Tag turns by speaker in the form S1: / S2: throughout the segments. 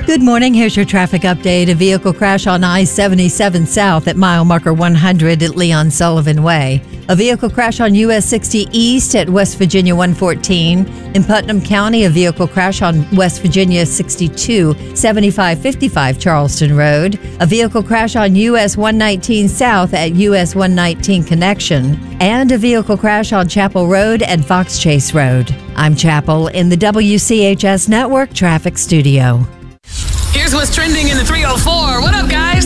S1: Good morning. Here's your traffic update. A vehicle crash on I-77 South at mile marker 100 at Leon Sullivan Way. A vehicle crash on US 60 East at West Virginia 114. In Putnam County, a vehicle crash on West Virginia 62, 7555 Charleston Road. A vehicle crash on US 119 South at US 119 Connection. And a vehicle crash on Chapel Road and Fox Chase Road. I'm Chapel in the WCHS Network Traffic Studio.
S2: Here's what's trending in the 304. What up, guys?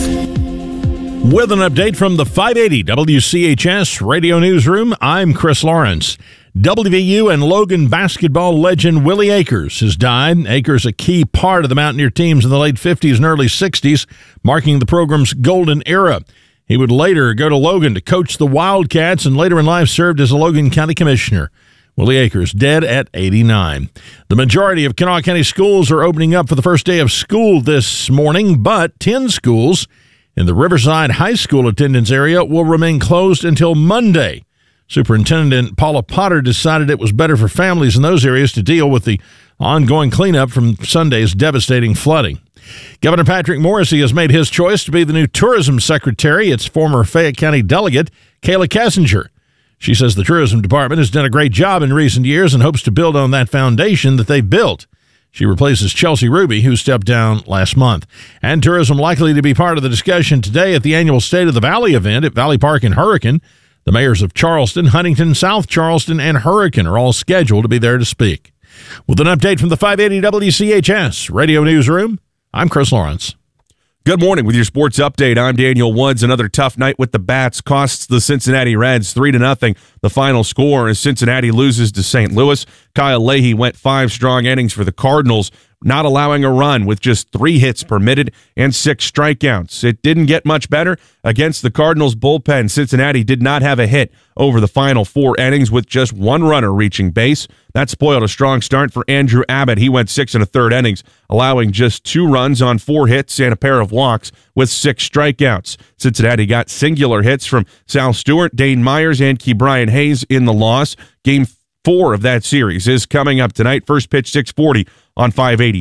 S3: With an update from the 580 WCHS Radio Newsroom, I'm Chris Lawrence. WVU and Logan basketball legend Willie Akers has died. Akers, a key part of the Mountaineer teams in the late 50s and early 60s, marking the program's golden era. He would later go to Logan to coach the Wildcats and later in life served as a Logan County Commissioner. Willie Akers, dead at 89. The majority of Kanawha County schools are opening up for the first day of school this morning, but 10 schools in the Riverside High School attendance area will remain closed until Monday. Superintendent Paula Potter decided it was better for families in those areas to deal with the ongoing cleanup from Sunday's devastating flooding. Governor Patrick Morrisey has made his choice to be the new tourism secretary. It's former Fayette County delegate Kayla Kessinger. She says the tourism department has done a great job in recent years and hopes to build on that foundation that they've built. She replaces Chelsea Ruby, who stepped down last month. And tourism likely to be part of the discussion today at the annual State of the Valley event at Valley Park in Hurricane. The mayors of Charleston, Huntington, South Charleston, and Hurricane are all scheduled to be there to speak. With an update from the 580 WCHS Radio Newsroom, I'm Chris Lawrence.
S4: Good morning. With your sports update, I'm Daniel Woods. Another tough night with the Bats costs the Cincinnati Reds 3-0. The final score as Cincinnati loses to St. Louis. Kyle Leahy went 5 strong innings for the Cardinals, not allowing a run with just 3 hits permitted and 6 strikeouts. It didn't get much better against the Cardinals bullpen. Cincinnati did not have a hit over the final 4 innings with just 1 runner reaching base. That spoiled a strong start for Andrew Abbott. He went 6 1/3 innings, allowing just 2 runs on 4 hits and a pair of walks with 6 strikeouts. Cincinnati got singular hits from Sal Stewart, Dane Myers, and Ke'Bryan Hayes in the loss. Game 4 of that series is coming up tonight. First pitch 6:40 on 580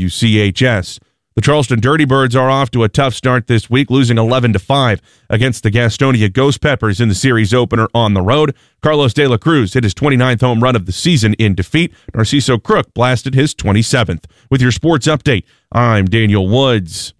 S4: WCHS. The Charleston Dirty Birds are off to a tough start this week, losing 11-5 against the Gastonia Ghost Peppers in the series opener on the road. Carlos De La Cruz hit his 29th home run of the season in defeat. Narciso Crook blasted his 27th. With your sports update, I'm Daniel Woods.